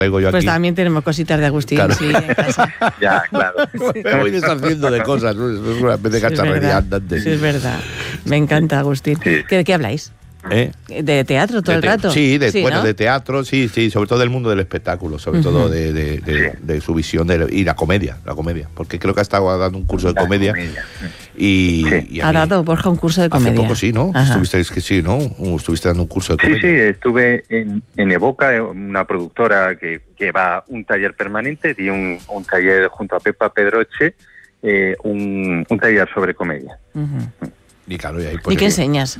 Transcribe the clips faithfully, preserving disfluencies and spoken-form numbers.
Yo pues aquí. También tenemos cositas de Agustín, Claro. sí, en casa. Ya, claro. Me voy deshaciendo de cosas, ¿no? Es una vez de Sí, es cacharrería verdad. andante. Sí, es verdad. Me encanta, Agustín. Sí. ¿De qué habláis? ¿Eh? ¿De teatro todo De el te- rato? Sí, de, bueno, ¿no? de teatro, sí, sí, sobre todo del mundo del espectáculo, sobre Ujú. todo de, de, de, de su visión de, y la comedia, la comedia, porque creo que ha estado dando un curso de La comedia, comedia. y, Sí. y a Ha mí- dado Borja un curso de comedia. hace poco sí, ¿no? Ajá. Estuvisteis que sí, ¿no? Estuviste dando un curso de Sí, comedia. sí, estuve en, en Evoca, una productora que lleva un taller permanente, di un, un taller junto a Pepa Pedroche, eh, un, un taller sobre comedia. Ujú. Y claro, y ahí ¿Y pues, qué enseñas?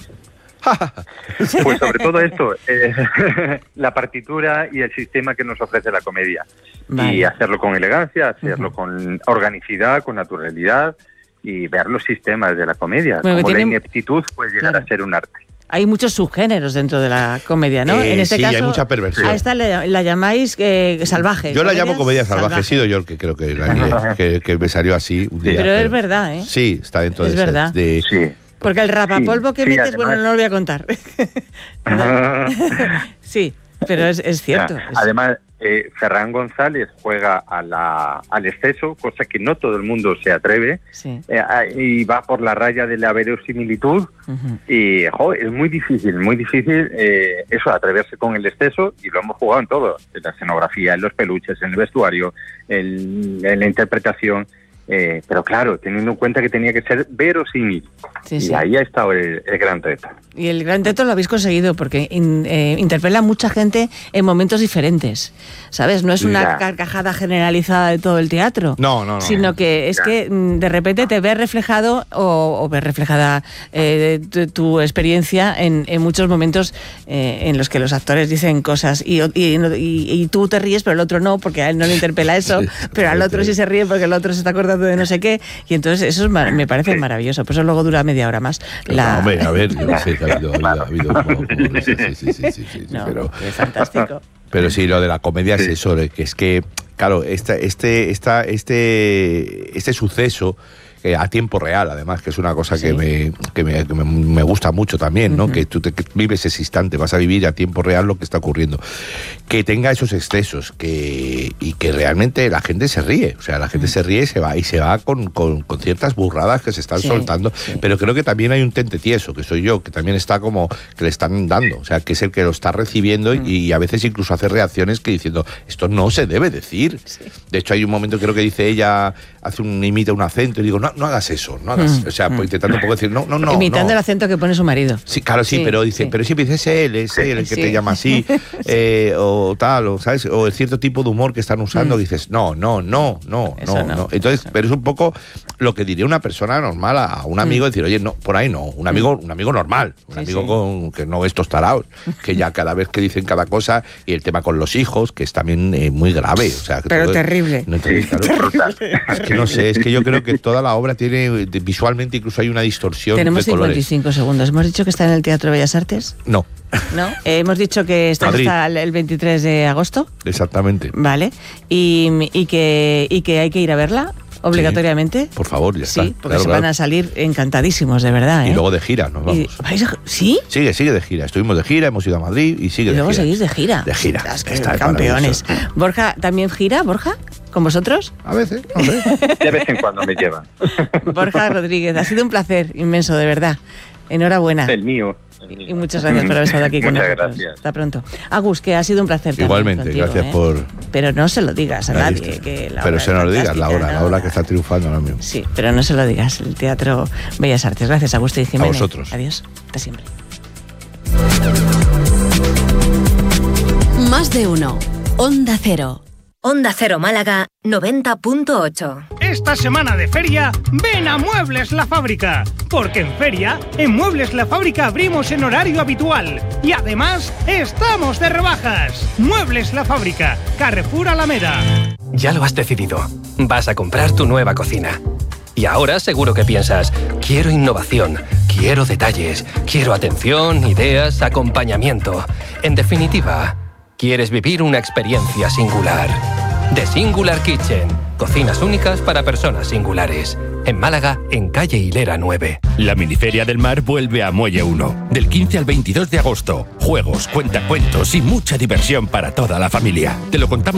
Pues sobre todo esto, eh, la partitura y el sistema que nos ofrece la comedia. Vale. Y hacerlo con elegancia, hacerlo Ujú. con organicidad, con naturalidad y ver los sistemas de la comedia. Bueno, que Como la tiene- ineptitud puede llegar Claro. a ser un arte. Hay muchos subgéneros dentro de la comedia, ¿no? Eh, en este sí, caso, hay mucha perversión. a esta la, la llamáis eh, salvaje. Yo la llamo ¿Comedias comedia salvaje, he sido yo el que creo que, la- que, que me salió así un día. Pero es verdad, ¿eh? Sí, está dentro Es de ese- verdad. de- Sí. Porque el rapapolvo que Sí, sí, metes, bueno, además- no lo voy a contar. No. Sí, pero es, es cierto. Ah, es- Además, eh, Ferran González juega a la, al exceso, cosa que no todo el mundo se atreve, sí. eh, ah, y va por la raya de la verosimilitud. Ujú. Y jo, es muy difícil, muy difícil eh, eso, atreverse con el exceso, y lo hemos jugado en todo, en la escenografía, en los peluches, en el vestuario, en, en la interpretación. Eh, pero claro, teniendo en cuenta que tenía que ser verosímil. Sí, y sí. ahí ha estado el, el gran reto. Y el gran reto lo habéis conseguido porque in- eh, interpela a mucha gente en momentos diferentes, ¿sabes? No es una Ya. carcajada generalizada de todo el teatro. No, no, no. Sino que es Ya. que mm, de repente te ves reflejado o, o ves reflejada eh, tu, tu experiencia en, en muchos momentos eh, en los que los actores dicen cosas y, y, y- y tú te ríes pero el otro no porque a él no le interpela eso, Sí, pero al otro sí se ríe porque el otro se está acordando de no sé qué, y entonces eso es mar- me parece maravilloso. Por eso luego dura media hora más. No, hombre, a ver, yo sé que ha habido, ha habido, ha habido como- como- sí, sí, sí, sí, sí, sí, sí, No, pero, es fantástico. pero sí, lo de la comedia es Sí. eso, de que es que, claro, esta, este, esta, este, este suceso eh, a tiempo real, además, que es una cosa Sí. que, me, que, me, que me- me gusta mucho también, ¿no? Ujú. Que tú te, que vives ese instante, vas a vivir a tiempo real lo que está ocurriendo. Que tenga esos excesos que, y que realmente la gente se ríe, o sea, la gente se ríe y se va, y se va con, con, con ciertas burradas que se están Sí, soltando, sí. pero creo que también hay un tente tieso, que soy yo, que también está como que le están dando, o sea, que es el que lo está recibiendo Mm. y, y a veces incluso hace reacciones que diciendo, esto no se debe decir. Sí. De hecho, hay un momento, creo que dice ella, hace un, imita un acento y digo, no, no hagas eso, no hagas, Mm, o sea, mm. pues intentando un poco decir, no, no, no. Imitando no. el acento que pone su marido. Sí, claro, sí, Sí, pero dice, sí. pero siempre dice, es él, es él el que Sí. te llama así, eh, o tal, o sabes, o el cierto tipo de humor que están usando, Mm. dices, no, no, no, no, Eso no, no. no. Entonces, pero es un poco lo que diría una persona normal a, a un amigo, decir, oye, no, por ahí no, un amigo, un amigo normal, un Mm. Sí, amigo sí. con que no estos taraos, que ya cada vez que dicen cada cosa, y el tema con los hijos, que es también eh, muy grave, o sea, que Pero todo- terrible. no, entonces, claro, Brutal. es que no sé, es que yo creo que toda la obra tiene, de- visualmente incluso hay una distorsión Tenemos de colores. cincuenta y cinco segundos. Hemos dicho que está en el Teatro Bellas Artes, No, ¿no? Eh, hemos dicho que está Madrid. hasta el- el veintitrés de agosto, exactamente. ¿vale? Y, y, que, y que hay que ir a verla obligatoriamente. Por favor, ya está. Sí, porque Claro, se claro. van a salir encantadísimos, de verdad, ¿eh? Y luego de gira, nos Y- vamos. ¿vais a- ¿Sí? Sigue, sigue de gira. Estuvimos de gira, hemos ido a Madrid y sigue Y de luego gira. seguís de gira. De gira. Ostras, qué Está campeones. maravilloso. Borja, ¿también gira, Borja? ¿Con vosotros? A veces, no sé. De vez en cuando me llevan. Borja Rodríguez, ha sido un placer inmenso, de verdad. Enhorabuena. El mío. el Y mío. muchas gracias por haber estado aquí con Muchas nosotros. gracias. Hasta pronto. Agus, que ha sido un placer también Igualmente, contigo, gracias ¿eh? por... Pero no se lo digas a la nadie. lista. Que la Pero obra se es nos lo digas, la fantástica, hora, la ¿no? hora que está triunfando ahora mismo. Sí, pero no se lo digas. El Teatro Bellas Artes. Gracias, Agustín Jiménez. vosotros. Adiós. Hasta siempre. Más de uno. Onda Cero. Onda Cero Málaga noventa punto ocho. Esta semana de feria, ven a Muebles La Fábrica, porque en feria, en Muebles La Fábrica abrimos en horario habitual y además estamos de rebajas. Muebles La Fábrica, Carrefour Alameda. Ya lo has decidido. Vas a comprar tu nueva cocina. Y ahora seguro que piensas, quiero innovación, quiero detalles, quiero atención, ideas, acompañamiento. En definitiva, quieres vivir una experiencia singular. The Singular Kitchen. Cocinas únicas para personas singulares. En Málaga, en calle Hilera nueve. La Miniferia del Mar vuelve a Muelle uno. Del quince al veintidós de agosto. Juegos, cuentacuentos y mucha diversión para toda la familia. Te lo contamos